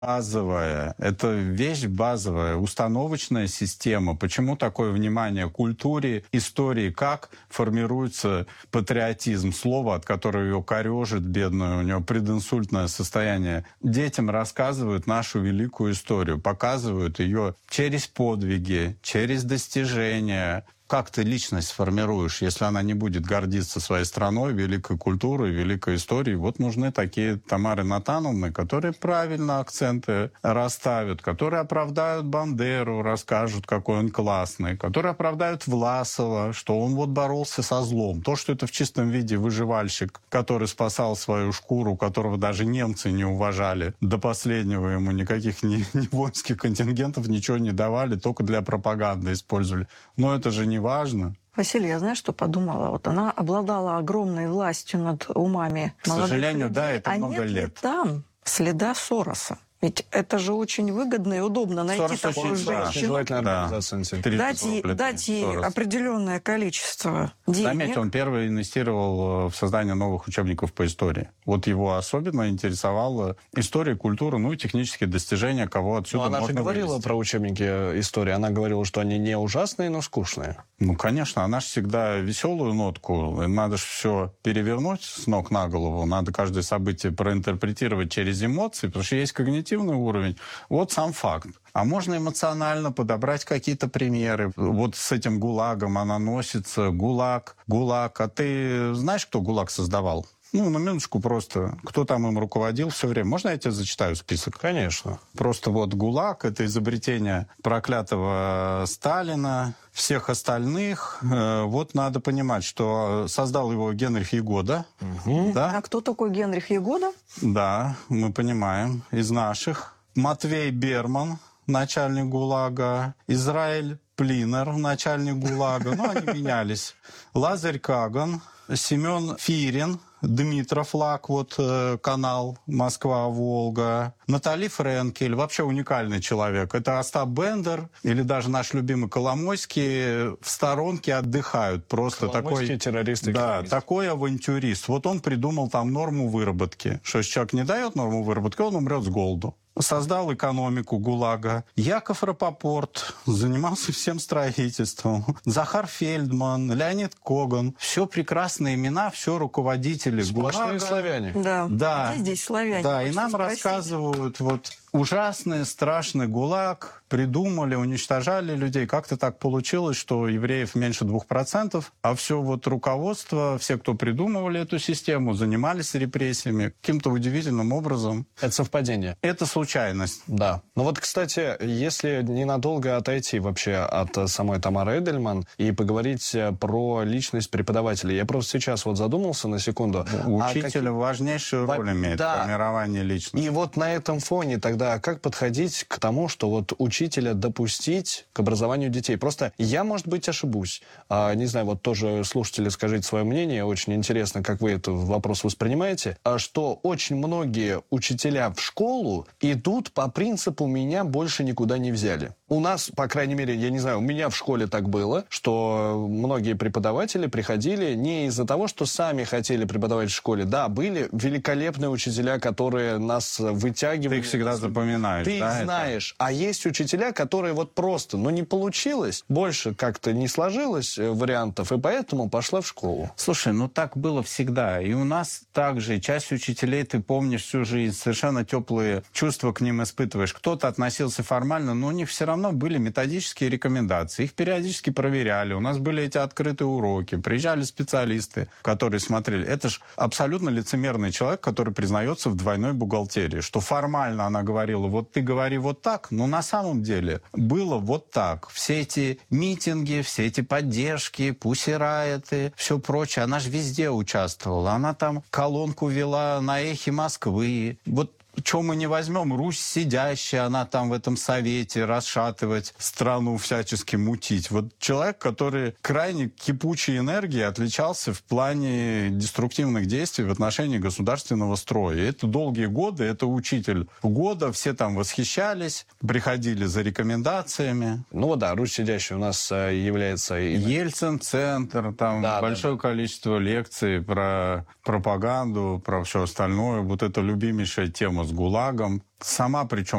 базовая, это вещь базовая, установочная система. Почему такое внимание к культуре, истории, как формируется патриотизм, слово, от которого ее корежит бедную, у него прединсультное состояние. Детям рассказывают нашу великую историю, показывают ее через подвиги, через достижения. Как ты личность формируешь, если она не будет гордиться своей страной, великой культурой, великой историей? Вот нужны такие Тамары Натановны, которые правильно акценты расставят, которые оправдают Бандеру, расскажут, какой он классный, которые оправдают Власова, что он вот боролся со злом. То, что это в чистом виде выживальщик, который спасал свою шкуру, которого даже немцы не уважали. До последнего ему никаких ни воинских контингентов ничего не давали, только для пропаганды использовали. Но это же не важно. Василий, я знаешь, что подумала? Вот она обладала огромной властью над умами К сожалению, людей. Да, это много лет. Нет ли там следа Сороса? Ведь это же очень выгодно и удобно найти такую женщину. Дать ей определенное количество денег. Заметьте, он первый инвестировал в создание новых учебников по истории. Вот его особенно интересовала история, культура, ну и технические достижения, кого отсюда можно вывести. Она же говорила про учебники истории. Она говорила, что они не ужасные, но скучные. Ну, конечно, она же всегда веселую нотку. Надо же все перевернуть с ног на голову. Надо каждое событие проинтерпретировать через эмоции, потому что есть когнитивный уровень. Вот сам факт. А можно эмоционально подобрать какие-то примеры. Вот с этим ГУЛАГом она носится. ГУЛАГ. А ты знаешь, кто ГУЛАГ создавал? Ну, на минуточку просто. Кто там им руководил все время? Можно я тебе зачитаю список? Конечно. Просто вот ГУЛАГ — это изобретение проклятого Сталина, всех остальных. Вот надо понимать, что создал его Генрих Ягода. Угу. Да? А кто такой Генрих Ягода? Да, мы понимаем. Из наших. Матвей Берман, начальник ГУЛАГа. Израиль Плинер, начальник ГУЛАГа. Ну, они менялись. Лазарь Каган, Семен Фирин, Дмитров Лак, вот канал Москва-Волга, Натали Френкель, вообще уникальный человек. Это Остап Бендер или даже наш любимый Коломойский в сторонке отдыхают. Просто такой террорист. Да, такой авантюрист. Вот он придумал там норму выработки, что если человек не дает норму выработки, он умрет с голоду. Создал экономику ГУЛАГа. Яков Рапопорт занимался всем строительством. Захар Фельдман, Леонид Коган. Все прекрасные имена, все руководители ГУЛАГа. Славяне. Да. Здесь славяне. Да, и нам рассказывают, вот ужасный, страшный ГУЛАГ, придумали, уничтожали людей. Как-то так получилось, что евреев меньше 2%, а все вот руководство, все, кто придумывали эту систему, занимались репрессиями каким-то удивительным образом. Это совпадение. Это случайность. Да. Ну вот, кстати, если ненадолго отойти вообще от самой Тамары Эдельман и поговорить про личность преподавателя. Я просто сейчас вот задумался на секунду. Учитель важнейшую роль имеет в формировании личности. И вот на этом фоне тогда как подходить к тому, что вот учителя допустить к образованию детей? Просто я, может быть, ошибусь. Не знаю, вот тоже слушатели, скажите свое мнение. Очень интересно, как вы этот вопрос воспринимаете. Что очень многие учителя в школу идут по принципу «меня больше никуда не взяли». У нас, по крайней мере, я не знаю, у меня в школе так было, что многие преподаватели приходили не из-за того, что сами хотели преподавать в школе. Да, были великолепные учителя, которые нас вытягивали. Ты их всегда запоминаешь. Ты их знаешь. А есть учителя, которые вот просто, не получилось, больше как-то не сложилось вариантов, и поэтому пошла в школу. Слушай, так было всегда. И у нас также часть учителей, ты помнишь всю жизнь, совершенно теплые чувства к ним испытываешь. Кто-то относился формально, но у них все равно были методические рекомендации. Их периодически проверяли. У нас были эти открытые уроки. Приезжали специалисты, которые смотрели. Это же абсолютно лицемерный человек, который признается в двойной бухгалтерии, что формально она говорила, вот ты говори вот так, но на самом деле было вот так. Все эти митинги, все эти поддержки, пусси-райоты, все прочее, она же везде участвовала. Она там колонку вела на Эхе Москвы. Вот что мы не возьмем, Русь сидящая, она там в этом совете расшатывать страну, всячески мутить. Вот человек, который крайне кипучей энергией отличался в плане деструктивных действий в отношении государственного строя. И это долгие годы, это учитель года, все там восхищались, приходили за рекомендациями. Русь сидящая у нас является... Ельцин-центр, там большое количество лекций про пропаганду, про все остальное. Вот это любимейшая тема с ГУЛАГом, сама причем